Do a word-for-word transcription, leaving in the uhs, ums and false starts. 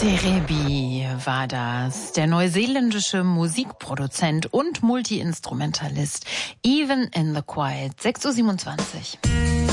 Serebii war das, der neuseeländische Musikproduzent und Multiinstrumentalist Even in the Quiet. sechs Uhr siebenundzwanzig.